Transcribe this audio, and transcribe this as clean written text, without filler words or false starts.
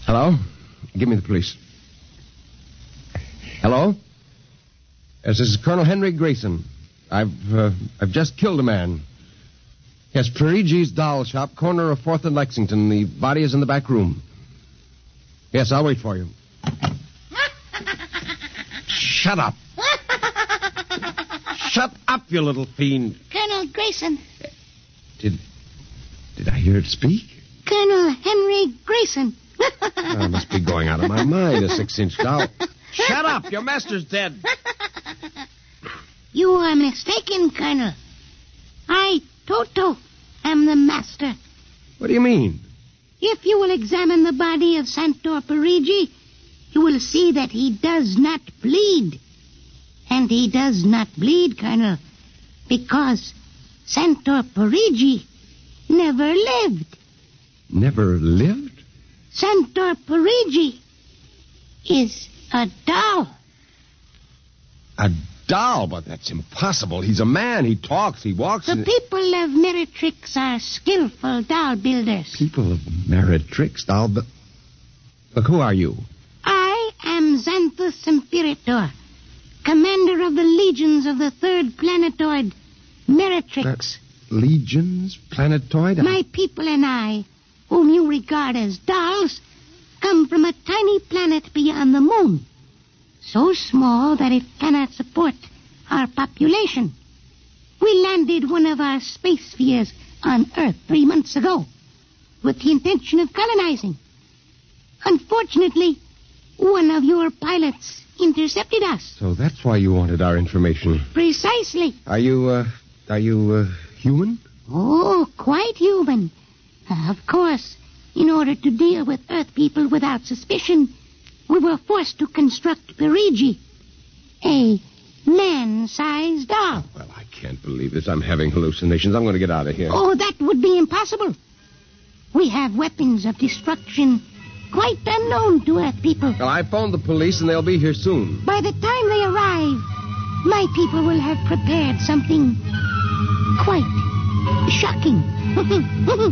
Hello? Give me the police. Hello? Yes, this is Colonel Henry Grayson. I've just killed a man. Yes, Parigi's doll shop, corner of 4th and Lexington. The body is in the back room. Yes, I'll wait for you. Shut up. Shut up, you little fiend. Colonel Grayson. Did I hear it speak? Colonel Henry Grayson. I must be going out of my mind, a 6-inch doll. Shut up! Your master's dead. You are mistaken, Colonel. I, Toto, am the master. What do you mean? If you will examine the body of Santor Parigi, you will see that he does not bleed. And he does not bleed, Colonel, because Santor Parigi never lived. Never lived? Santor Parigi is a doll. A doll? But that's impossible. He's a man. He talks. He walks. The people of Meretrix are skillful doll builders. People of Meretrix? Look, who are you? I am Xanthus Imperator, commander of the legions of the 3rd planetoid, Meretrix. Legions? Planetoid? My people and I, whom you regard as dolls, come from a tiny planet beyond the moon. So small that it cannot support our population. We landed one of our space spheres on Earth 3 months ago with the intention of colonizing. Unfortunately, one of your pilots intercepted us. So that's why you wanted our information. Precisely. Are you human? Oh, quite human. Of course, in order to deal with Earth people without suspicion, we were forced to construct Parigi, a man-sized doll. Well, I can't believe this. I'm having hallucinations. I'm going to get out of here. Oh, that would be impossible. We have weapons of destruction quite unknown to Earth people. Well, I phoned the police, and they'll be here soon. By the time they arrive, my people will have prepared something quite shocking.